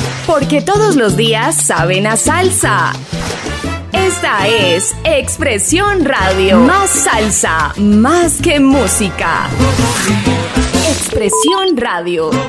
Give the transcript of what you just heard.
Porque todos los días saben a salsa. Esta es Expresión Radio. Más salsa, más que música. Expresión Radio.